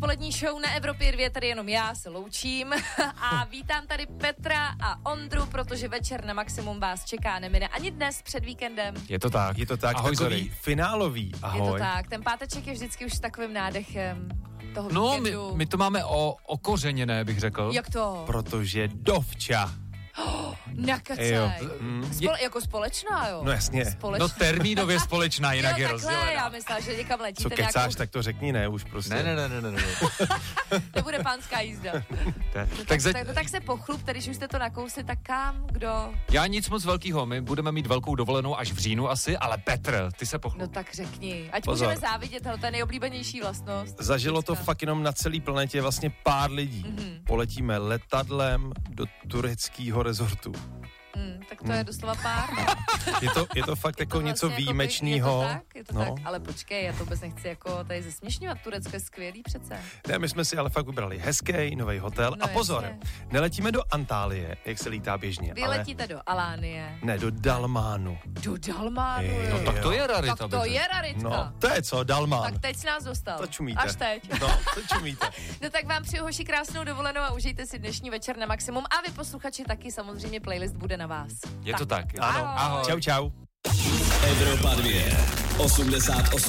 Polední show na Evropě 2, tady jenom já se loučím a vítám tady Petra a Ondru, protože večer na maximum vás čeká, nemine ani dnes před víkendem. Je to tak. Ahoj, takový finálový, ahoj. Je to tak, ten páteček je vždycky už s takovým nádechem toho No, víkendu. my to máme okořeněné, bych řekl. Jak to? Protože dovča. Nakacej. Jako společná, jo? No jasně. No termínově společná, jinak je takhle, rozdělená. já myslela, že někam letíte Co kecáš, nějakou... tak to řekni, ne, už prostě. Ne. Nebude pánská jízda. Tak se pochlupte, když už jste to nakousli, tak kam, kdo? Já nic moc velkýho, my budeme mít velkou dovolenou až v říjnu asi, ale Petr, ty se pochlup. No tak řekni, ať Pozor. můžeme závidět, to je nejoblíbenější vlastnost. Zažilo to fakt jenom na celý planetě vlastně pár lidí. Poletíme letadlem do tureckého rezortu. Tak to je doslova pár. Je to fakt jako něco vlastně výjimečného. Je to tak, ale počkej, já to vůbec nechci jako tady zesměšňovat, Turecko je skvělý přece. Ne, my jsme si ale fakt vybrali hezký nový hotel. No a pozor, jasně. neletíme do Antálie, jak se lítá běžně. Vy letíte do Alánie. Ne, do Dalmánu. Do Dalmánu, Jo. jo. Tak to je rarita. Tak to je raritka. No, to je co, Dalmán. Tak teď jsi nás dostal. To čumíte. Až teď. No, to čumíte. No tak vám přeju, hoši, krásnou dovolenou a užijte si dnešní večer na maximum. A vy posluchači taky, samozřejmě playlist bude na vás. Je to tak. Ano, Ahoj. čau. Evropa 2, 88,6